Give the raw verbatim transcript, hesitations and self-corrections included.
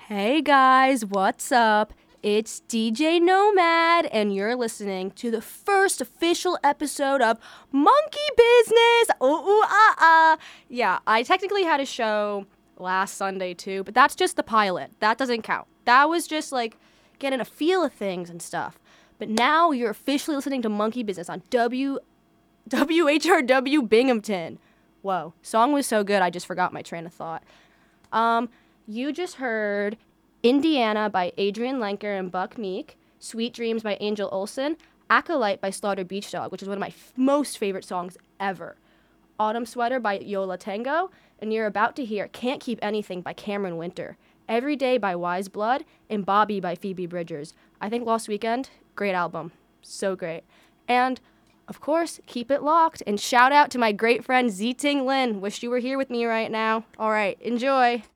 Hey guys, what's up? It's D J Nomad, and you're listening to the first official episode of Monkey Business. Ooh, ooh, ah, ah. Yeah, I technically had a show last Sunday too, but that's just the pilot. That doesn't count. That was just like getting a feel of things and stuff. But now you're officially listening to Monkey Business on W W H R W Binghamton. Whoa, song was so good I just forgot my train of thought. Um, you just heard Indiana by Adrian Lenker and Buck Meek, Sweet Dreams by Angel Olsen, Acolyte by Slaughter Beach Dog, which is one of my f- most favorite songs ever, Autumn Sweater by Yola Tango, and you're about to hear Can't Keep Anything by Cameron Winter, Every Day by Wise Blood, and Bobby by Phoebe Bridgers. I think Lost Weekend, great album. So great. And, of course, keep it locked, and shout out to my great friend Z Ting Lin. Wish you were here with me right now. All right, enjoy.